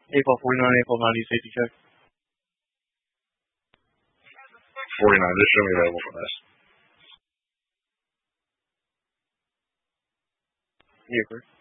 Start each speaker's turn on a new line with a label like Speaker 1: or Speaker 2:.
Speaker 1: April 49, April 90 safety check.
Speaker 2: 49, just show me available for this.
Speaker 1: Yeah, correct.